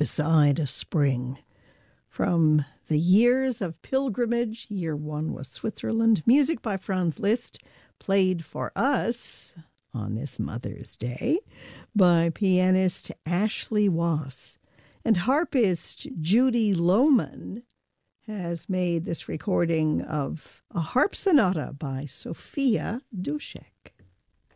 Beside a Spring. From The Years of Pilgrimage, year one was Switzerland. Music by Franz Liszt, played for us on this Mother's Day by pianist Ashley Wass. And harpist Judy Lohman has made this recording of a harp sonata by Sophia Dushek.